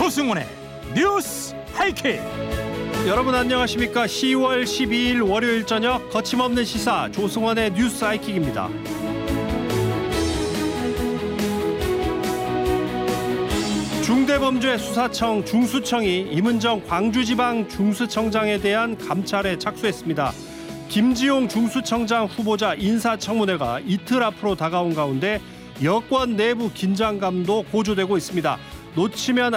조승원의 뉴스 하이킥. 여러분 안녕하십니까. 10월 12일 월요일 저녁 거침없는 시사 조승원의 뉴스 하이킥입니다. 중대범죄수사청 중수청이 임은정 광주지방 중수청장에 대한 감찰에 착수했습니다. 김지용 중수청장 후보자 인사청문회가 이틀 앞으로 다가온 가운데 여권 내부 긴장감도 고조되고 있습니다. 놓치면